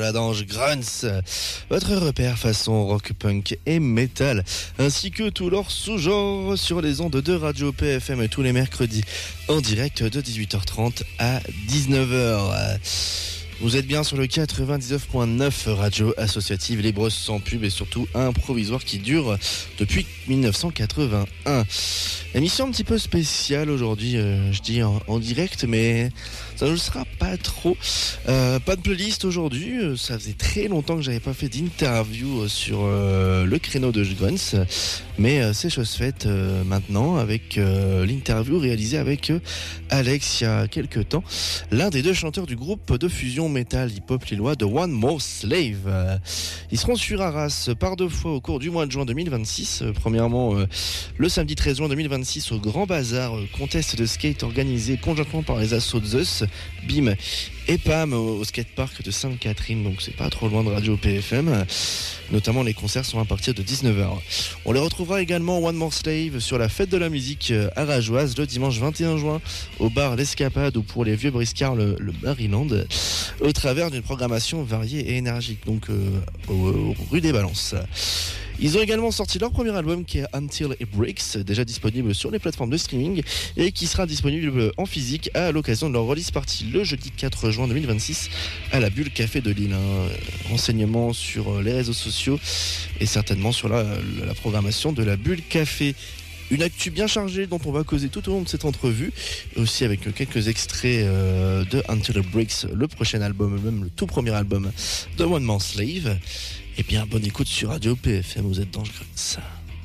la Dange Grunts, votre repère façon rock, punk et metal, ainsi que tous leurs sous-genres sur les ondes de Radio PFM tous les mercredis en direct de 18h30 à 19h. Vous êtes bien sur le 99.9 radio associative libre sans pub et surtout un provisoire qui dure depuis 1981. Émission un petit peu spéciale aujourd'hui, je dis en direct, mais ça ne le sera pas trop. Pas de playlist aujourd'hui, ça faisait très longtemps que j'avais pas fait d'interview sur le créneau de Grunts, mais c'est chose faite maintenant avec l'interview réalisée avec Alex il y a quelques temps, l'un des deux chanteurs du groupe de fusion metal hip-hop lillois de One More Slave. Ils seront sur Arras par deux fois au cours du mois de juin 2026. Premièrement, le samedi 13 juin 2026 au Grand Bazar, contest de skate organisé conjointement par les assos Zeus, BIM et PAM au skatepark de Sainte-Catherine, donc c'est pas trop loin de Radio PFM. Notamment les concerts sont à partir de 19h. On les retrouvera également One More Slave sur la fête de la musique arageoise le dimanche 21 juin au bar L'Escapade ou pour les vieux briscards le Maryland, au travers d'une programmation variée et énergique, donc rue des Balances. Ils ont également sorti leur premier album qui est Until It Breaks, déjà disponible sur les plateformes de streaming et qui sera disponible en physique à l'occasion de leur release party le jeudi 4 juin 2026 à la Bulle Café de Lille. Renseignements sur les réseaux sociaux et certainement sur la programmation de la Bulle Café. Une actu bien chargée dont on va causer tout au long de cette entrevue, aussi avec quelques extraits de Until It Breaks, le prochain album, même le tout premier album de One More Slave. Et bien, bonne écoute sur Radio PFM, vous êtes dans Grunts.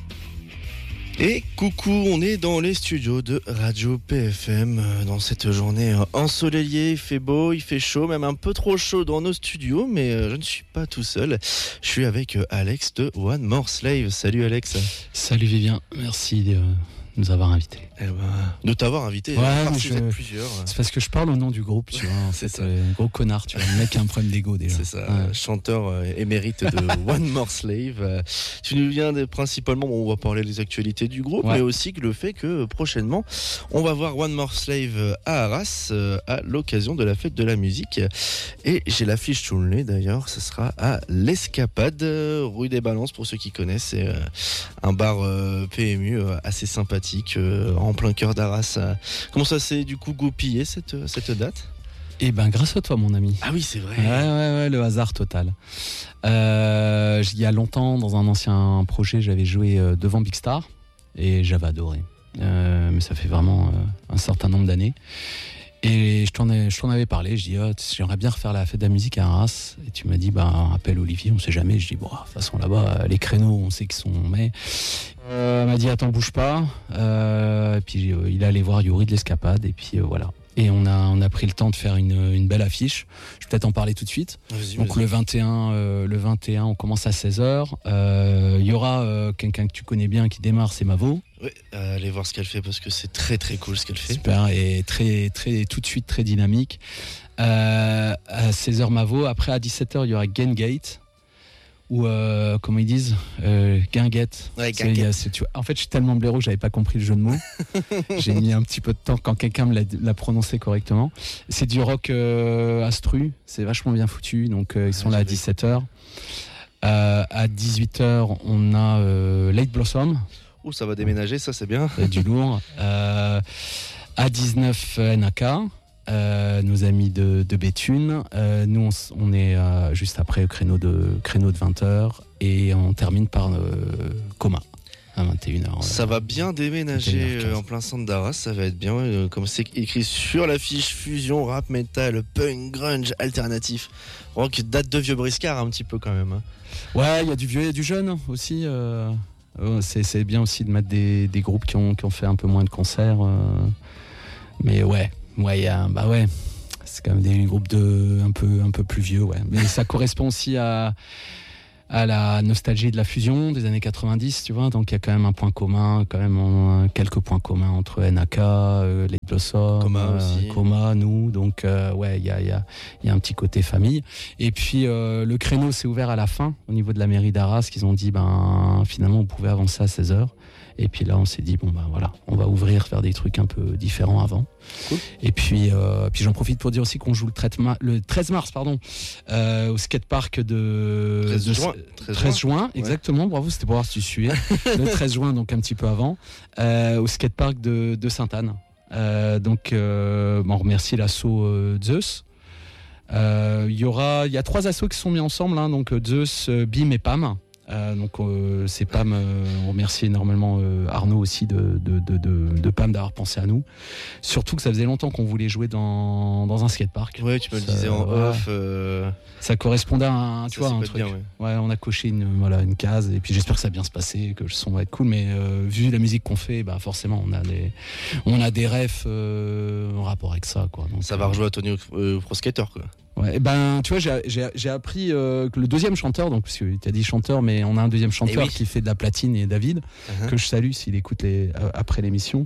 Et coucou, on est dans les studios de Radio PFM dans cette journée ensoleillée, il fait beau, il fait chaud, même un peu trop chaud dans nos studios, mais je ne suis pas tout seul. Je suis avec Alex de One More Slave. Salut Alex. Salut Vivien, merci de nous avoir invités. De t'avoir invité, ouais, plusieurs. C'est parce que je parle au nom du groupe, tu vois. C'est ça. Gros connard, tu vois. Le mec a un problème d'ego déjà. C'est ça, chanteur émérite de One More Slave. Tu nous viens principalement, on va parler des actualités du groupe, mais aussi le fait que prochainement, on va voir One More Slave à Arras à l'occasion de la fête de la musique. Et j'ai l'affiche sous le nez d'ailleurs, ce sera à l'Escapade, rue des Balances pour ceux qui connaissent. C'est un bar PMU assez sympathique en plein cœur d'Arras. Comment ça s'est du coup goupillé cette date ? Eh ben grâce à toi mon ami. Ah oui c'est vrai. Ouais, le hasard total. Il y a longtemps dans un ancien projet j'avais joué devant Big Star et j'avais adoré. Mais ça fait vraiment un certain nombre d'années. Et je t'en avais parlé, je dis j'aimerais bien refaire la fête de la musique à Arras. Et tu m'as dit appelle Olivier, on sait jamais. Je dis de toute façon là-bas les créneaux on sait qu'ils sont mais m'a dit attends bouge pas. Et puis il est allé voir Yuri de l'Escapade et puis voilà. Et on a pris le temps de faire une belle affiche. Je vais peut-être en parler tout de suite. Donc le 21 on commence à 16h. Il y aura quelqu'un que tu connais bien qui démarre, c'est Mavo. Oui, allez voir ce qu'elle fait parce que c'est très très cool ce qu'elle fait. Super et très très tout de suite très dynamique. À 16h Mavo. Après à 17h il y aura Gengate. Ou comment ils disent guinguette. Ouais, guinguette. En fait je suis tellement blaireau j'avais pas compris le jeu de mots. J'ai mis un petit peu de temps quand quelqu'un me l'a prononcé correctement. C'est du rock instru, c'est vachement bien foutu, donc ils sont là à 17h. À 18h on a Late Blossom. Ouh, ça va déménager, ça c'est bien. Du lourd. À 19 Naka. Nos amis de Béthune. Nous on est juste après créneau de 20h et on termine par Coma à 21h. Ça va bien déménager en plein centre d'Arras, ça va être bien comme c'est écrit sur l'affiche, fusion, rap, metal, punk, grunge, alternatif. Rock date de vieux briscard un petit peu quand même. Ouais, il y a du vieux et du jeune aussi. C'est bien aussi de mettre des groupes qui ont fait un peu moins de concerts. Mais ouais. Ouais, c'est quand même des groupes un peu plus vieux, ouais. Mais ça correspond aussi à la nostalgie de la fusion des années 90, tu vois. Donc il y a quand même un point commun, quelques points communs entre NAK, les Blossom, Coma, nous. Donc il y a un petit côté famille. Et puis le créneau s'est ouvert à la fin au niveau de la mairie d'Arras, qu'ils ont dit finalement on pouvait avancer à 16h. Et puis là, on s'est dit, bon, ben voilà, on va ouvrir, faire des trucs un peu différents avant. Cool. Et puis j'en profite pour dire aussi qu'on joue le 13 mars au skatepark de 13 juin, exactement, bravo, c'était pour voir si tu suivais. Le 13 juin, donc un petit peu avant, au skatepark de Sainte-Anne. On remercie l'assaut Zeus. Il y a 3 assos qui sont mis ensemble, hein, donc Zeus, BIM et PAM. C'est PAM, on remercie énormément Arnaud aussi de PAM d'avoir pensé à nous. Surtout que ça faisait longtemps qu'on voulait jouer dans un skatepark. Ouais, tu me le disais en off. Ça correspondait à un truc. Bien, ouais, on a coché une case et puis j'espère que ça va bien se passer, que le son va être cool. Mais vu la musique qu'on fait, forcément on a des refs en rapport avec ça, quoi. Donc, ça va rejouer à Tony Pro Skater, quoi. Ouais, tu vois, j'ai appris que le deuxième chanteur, donc parce que tu as dit chanteur, mais on a un deuxième chanteur qui fait de la platine, et David, que je salue s'il écoute après l'émission.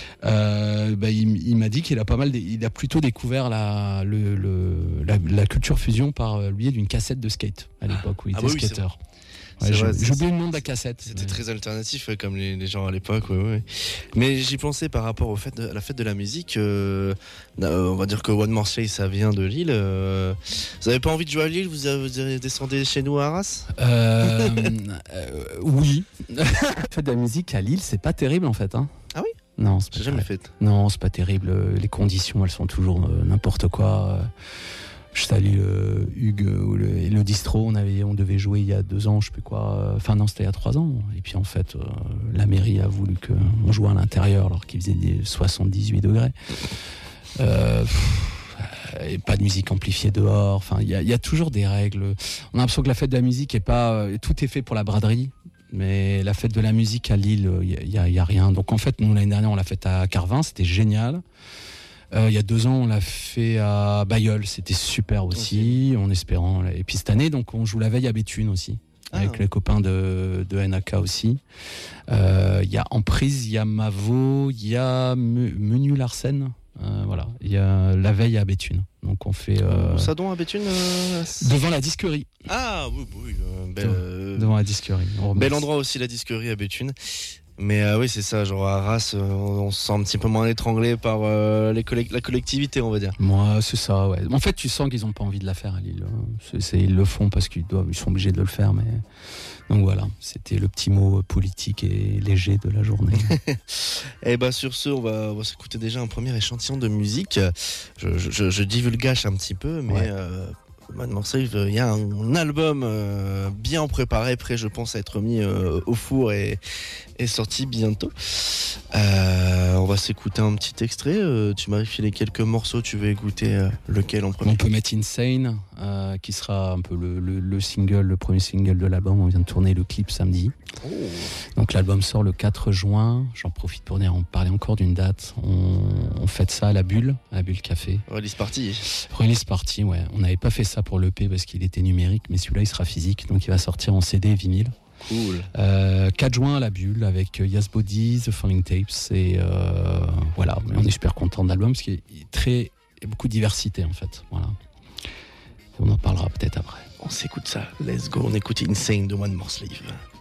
Il m'a dit qu'il a il a plutôt découvert la culture fusion par le biais d'une cassette de skate à l'époque où il était skater. Ouais, j'ai oublié le nom de la cassette. C'était très alternatif comme les gens à l'époque. Ouais. Mais j'y pensais par rapport à la fête de la musique. On va dire que One More Slave, ça vient de Lille. Vous n'avez pas envie de jouer à Lille? Vous descendez chez nous à Arras? Oui. La fête de la musique à Lille, c'est pas terrible en fait. Hein. Ah oui? Non, j'ai jamais fait. Non, c'est pas terrible. Les conditions, elles sont toujours n'importe quoi. Je salue Hugues et le distro. On devait jouer il y a 2 ans, je sais plus quoi. Enfin non, c'était il y a 3 ans. Et puis en fait, la mairie a voulu qu'on joue à l'intérieur alors qu'il faisait 78 degrés. Et pas de musique amplifiée dehors. Enfin, il y a toujours des règles. On a l'impression que la fête de la musique est pas. Tout est fait pour la braderie. Mais la fête de la musique à Lille, il y a rien. Donc en fait, nous l'année dernière, on l'a faite à Carvin, c'était génial. Il y a 2 ans, on l'a fait à Bailleul, c'était super aussi, en espérant. Et puis cette année, donc, on joue la veille à Béthune aussi, avec les copains de NAK aussi. Il y a Emprise, il y a Mavo, il y a Menu Larsen. Voilà, il y a la veille à Béthune. Donc on fait. Ça donc à Béthune devant la disquerie. Ah oui, devant la disquerie. Bel endroit aussi, la disquerie à Béthune. Mais oui, c'est ça, genre à Arras, on se sent un petit peu moins étranglé par la collectivité, on va dire. Moi, c'est ça, ouais. En fait, tu sens qu'ils n'ont pas envie de la faire à Lille. Ils le font parce ils sont obligés de le faire, mais... Donc voilà, c'était le petit mot politique et léger de la journée. Et sur ce, on va s'écouter déjà un premier échantillon de musique. Je divulgage un petit peu, mais... Man Morceau, il y a un album bien préparé, prêt je pense à être mis au four et sorti bientôt. On va s'écouter un petit extrait. Tu m'as filé quelques morceaux, tu veux écouter lequel en premier? On peut mettre Insane, qui sera un peu le premier single de l'album. On vient de tourner le clip samedi. Oh. Donc l'album sort le 4 juin. J'en profite pour en parler encore d'une date. On fête ça à la Bulle Café. Release party, ouais. On n'avait pas fait ça pour l'EP parce qu'il était numérique, mais celui-là il sera physique, donc il va sortir en CD et vinyle. Cool. 4 juin à la Bulle avec Yas Body, The Falling Tapes et voilà. On est super content de l'album parce qu'il y a beaucoup de diversité en fait. Voilà. On en parlera peut-être après. On s'écoute ça. Let's go. On écoute Insane de One More Slave.